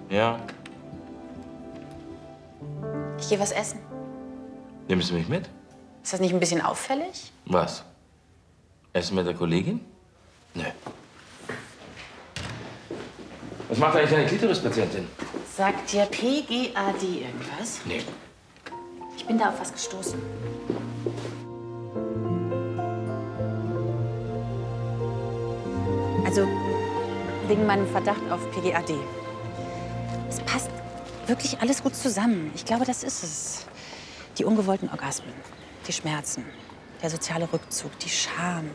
Ja. Ich gehe was essen. Nimmst du mich mit? Ist das nicht ein bisschen auffällig? Was? Essen mit der Kollegin? Nö. Was macht eigentlich deine Klitorispatientin? Sagt dir PGAD irgendwas? Nee. Ich bin da auf was gestoßen. Also wegen meinem Verdacht auf PGAD. Es passt wirklich alles gut zusammen. Ich glaube, das ist es. Die ungewollten Orgasmen, die Schmerzen, der soziale Rückzug, die Scham.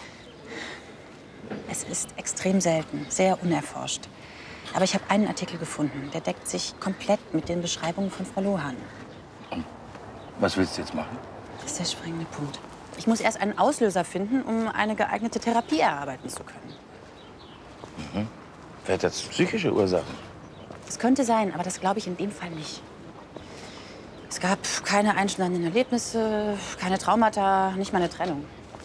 Es ist extrem selten, sehr unerforscht. Aber ich habe einen Artikel gefunden, der deckt sich komplett mit den Beschreibungen von Frau Lohan. Und was willst du jetzt machen? Das ist der springende Punkt. Ich muss erst einen Auslöser finden, um eine geeignete Therapie erarbeiten zu können. Mhm. Vielleicht hat es psychische Ursachen. Das könnte sein, aber das glaube ich in dem Fall nicht. Es gab keine einschneidenden Erlebnisse, keine Traumata, nicht mal eine Trennung.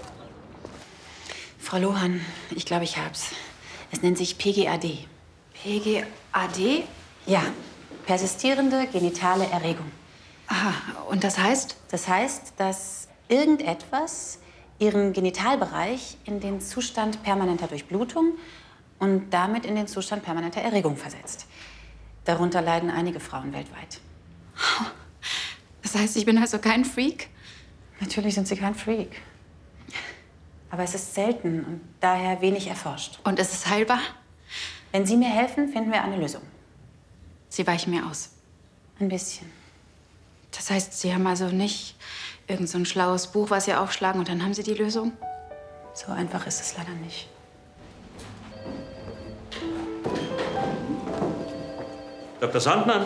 Frau Lohan, ich glaube, ich hab's. Es nennt sich PGAD. PGAD? Ja, persistierende genitale Erregung. Aha, und das heißt? Das heißt, dass irgendetwas Ihren Genitalbereich in den Zustand permanenter Durchblutung und damit in den Zustand permanenter Erregung versetzt. Darunter leiden einige Frauen weltweit. Das heißt, ich bin also kein Freak? Natürlich sind Sie kein Freak. Aber es ist selten und daher wenig erforscht. Und ist es heilbar? Wenn Sie mir helfen, finden wir eine Lösung. Sie weichen mir aus. Ein bisschen. Das heißt, Sie haben also nicht irgend so ein schlaues Buch, was Sie aufschlagen und dann haben Sie die Lösung? So einfach ist es leider nicht. Dr. Sandmann?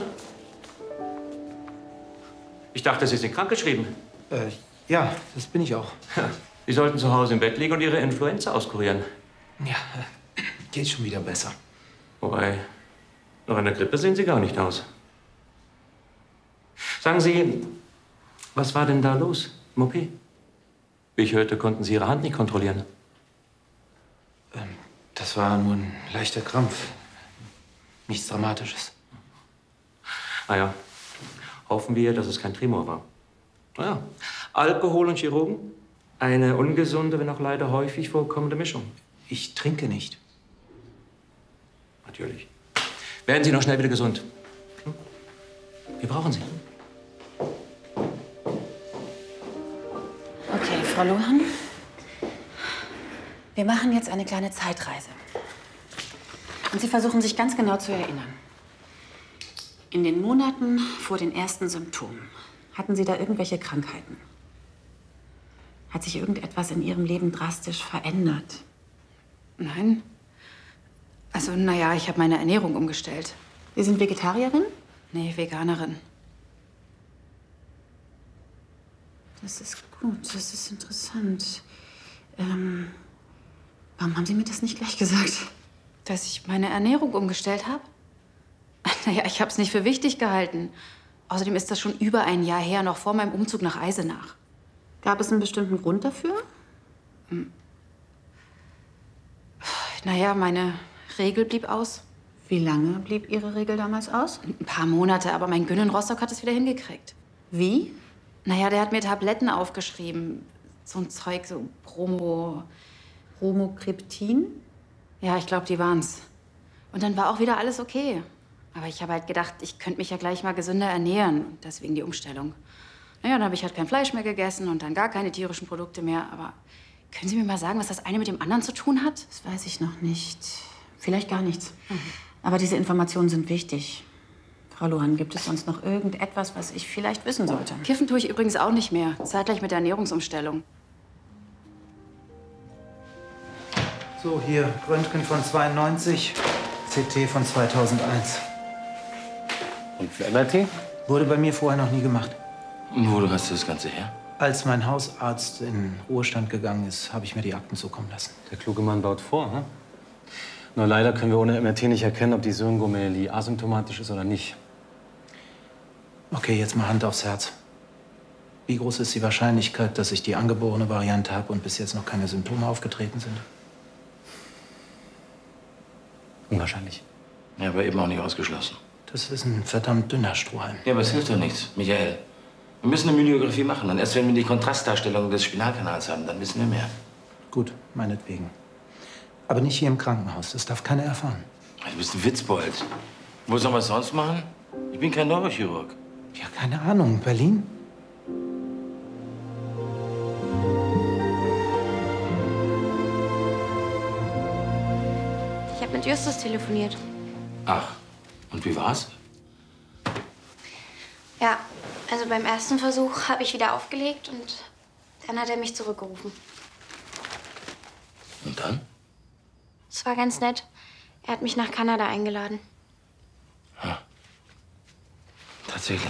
Ich dachte, Sie sind krankgeschrieben. Ja, das bin ich auch. Sie sollten zu Hause im Bett liegen und Ihre Influenza auskurieren. Ja, geht schon wieder besser. Wobei, nach einer Grippe sehen Sie gar nicht aus. Sagen Sie, was war denn da los im OP? Wie ich hörte, konnten Sie Ihre Hand nicht kontrollieren. Das war nur ein leichter Krampf. Nichts Dramatisches. Ah ja, hoffen wir, dass es kein Tremor war. Naja, Alkohol und Chirurgen? Eine ungesunde, wenn auch leider häufig vorkommende Mischung. Ich trinke nicht. Natürlich. Werden Sie noch schnell wieder gesund. Hm? Wir brauchen Sie. Okay, Frau Lohan. Wir machen jetzt eine kleine Zeitreise. Und Sie versuchen sich ganz genau zu erinnern. In den Monaten vor den ersten Symptomen, hatten Sie da irgendwelche Krankheiten? Hat sich irgendetwas in Ihrem Leben drastisch verändert? Nein. Also, naja, ich habe meine Ernährung umgestellt. Sie sind Vegetarierin? Nee, Veganerin. Das ist gut, das ist interessant. Warum haben Sie mir das nicht gleich gesagt? Dass ich meine Ernährung umgestellt habe? Naja, ich habe es nicht für wichtig gehalten. Außerdem ist das schon über ein Jahr her, noch vor meinem Umzug nach Eisenach. Gab es einen bestimmten Grund dafür? Naja, meine Regel blieb aus. Wie lange blieb Ihre Regel damals aus? Ein paar Monate, aber mein Günnen Rostock hat es wieder hingekriegt. Wie? Naja, der hat mir Tabletten aufgeschrieben. So ein Zeug, so Bromokriptin? Ja, ich glaube, die waren's. Und dann war auch wieder alles okay. Aber ich habe halt gedacht, ich könnte mich ja gleich mal gesünder ernähren. Und deswegen die Umstellung. Naja, dann habe ich halt kein Fleisch mehr gegessen und dann gar keine tierischen Produkte mehr. Aber können Sie mir mal sagen, was das eine mit dem anderen zu tun hat? Das weiß ich noch nicht. Vielleicht gar nichts. Aber diese Informationen sind wichtig. Frau Lohan, gibt es sonst noch irgendetwas, was ich vielleicht wissen sollte? Kiffen tue ich übrigens auch nicht mehr. Zeitgleich mit der Ernährungsumstellung. So, hier, Röntgen von 92, CT von 2001. Und für MRT? Wurde bei mir vorher noch nie gemacht. Und wo hast du das Ganze her? Als mein Hausarzt in Ruhestand gegangen ist, habe ich mir die Akten zukommen lassen. Der kluge Mann baut vor, hm? Nur leider können wir ohne MRT nicht erkennen, ob die Syringomelie asymptomatisch ist oder nicht. Okay, jetzt mal Hand aufs Herz. Wie groß ist die Wahrscheinlichkeit, dass ich die angeborene Variante habe und bis jetzt noch keine Symptome aufgetreten sind? Unwahrscheinlich. Ja, aber eben auch nicht ausgeschlossen. Das ist ein verdammt dünner Strohhalm. Ja, aber es hilft doch nichts, Michael. Wir müssen eine Myeliographie machen. Und erst wenn wir die Kontrastdarstellung des Spinalkanals haben, dann wissen wir mehr. Gut, meinetwegen. Aber nicht hier im Krankenhaus. Das darf keiner erfahren. Du bist ein Witzbold. Wo sollen wir es sonst machen? Ich bin kein Neurochirurg. Ja, keine Ahnung. Berlin? Ich habe mit Justus telefoniert. Ach, und wie war's? Ja, also beim ersten Versuch habe ich wieder aufgelegt und dann hat er mich zurückgerufen. Und dann? Es war ganz nett. Er hat mich nach Kanada eingeladen. Tatsächlich.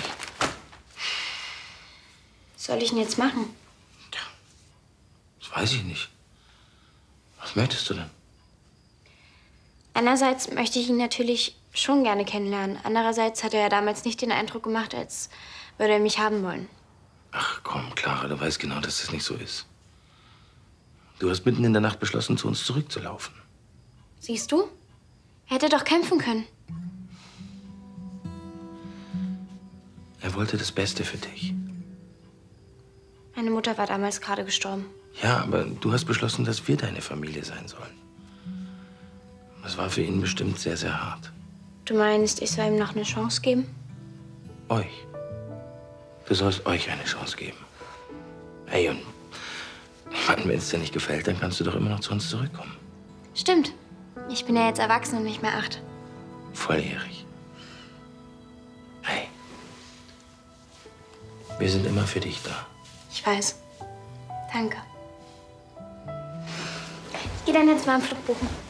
Was soll ich denn jetzt machen? Das weiß ich nicht. Was möchtest du denn? Einerseits möchte ich ihn natürlich schon gerne kennenlernen. Andererseits hat er ja damals nicht den Eindruck gemacht, als würde er mich haben wollen. Ach komm, Clara, du weißt genau, dass das nicht so ist. Du hast mitten in der Nacht beschlossen, zu uns zurückzulaufen. Siehst du? Er hätte doch kämpfen können. Er wollte das Beste für dich. Meine Mutter war damals gerade gestorben. Ja, aber du hast beschlossen, dass wir deine Familie sein sollen. Das war für ihn bestimmt sehr, sehr hart. Du meinst, ich soll ihm noch eine Chance geben? Euch. Du sollst euch eine Chance geben. Hey, und wenn es dir nicht gefällt, dann kannst du doch immer noch zu uns zurückkommen. Stimmt. Ich bin ja jetzt erwachsen und nicht mehr 8. Volljährig. Hey. Wir sind immer für dich da. Ich weiß. Danke. Ich gehe dann jetzt mal einen Flug buchen.